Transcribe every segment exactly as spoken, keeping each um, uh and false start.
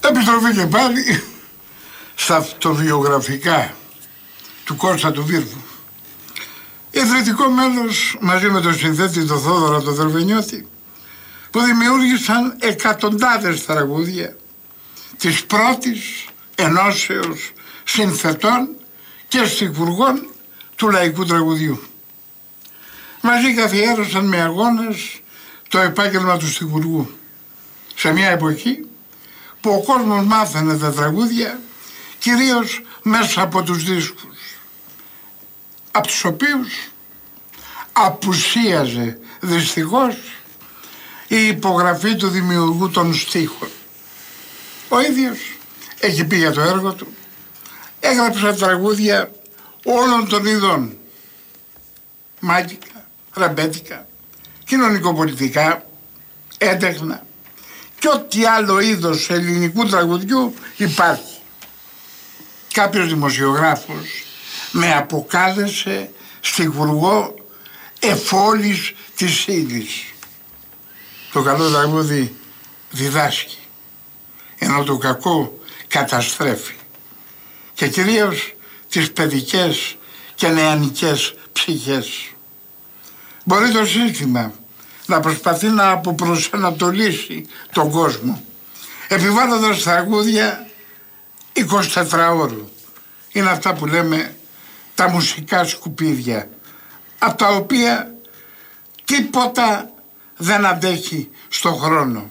Επιστροφή και πάλι στα αυτοβιογραφικά του Κώστα του Βίρβου. Ιδρυτικό μέλος μαζί με τον συνθέτη τον Θόδωρα τον Δερβενιώτη, που δημιούργησαν εκατοντάδες τραγούδια της πρώτης ενώσεως συνθετών και στιχουργών του λαϊκού τραγουδιού. Μαζί καθιέρωσαν με αγώνες το επάγγελμα του στιχουργού σε μια εποχή που ο κόσμος μάθαινε τα τραγούδια κυρίως μέσα από τους δίσκους, από τους οποίους απουσίαζε δυστυχώς η υπογραφή του δημιουργού των στίχων. Ο ίδιος έχει πει για το έργο του: έγραψα τραγούδια όλων των ειδών, μάγικα, ραμπέτικα, κοινωνικοπολιτικά, έντεχνα και ό,τι άλλο είδος ελληνικού τραγουδιού υπάρχει. Κάποιος δημοσιογράφος με αποκάλεσε στιχουργό εφόλης της ύλης. Το καλό τραγούδι διδάσκει, ενώ το κακό καταστρέφει, και κυρίως τις παιδικές και νεανικές ψυχές. Μπορεί το σύστημα να προσπαθεί να αποπροσανατολίσει τον κόσμο, επιβάλλοντας τραγούδια εικοσιτετράωρου. Είναι αυτά που λέμε τα μουσικά σκουπίδια, από τα οποία τίποτα δεν αντέχει στον χρόνο.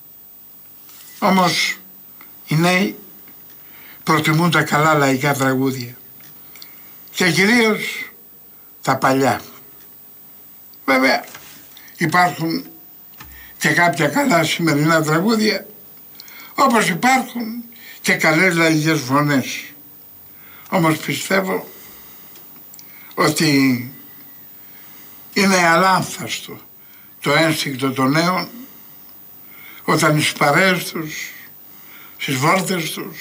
Όμως οι νέοι προτιμούν τα καλά λαϊκά τραγούδια και κυρίως τα παλιά. Βέβαια υπάρχουν και κάποια καλά σημερινά τραγούδια, όπως υπάρχουν και καλές λαϊκές φωνές. Όμως πιστεύω ότι είναι αλάνθαστο το ένστικτο των νέων όταν στις παρέες τους, στις βόλτες τους,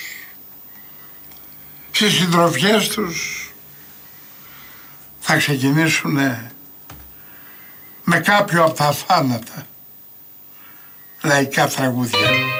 στις συντροφιές τους θα ξεκινήσουν με κάποιο από τα θάνατα λαϊκά τραγούδια.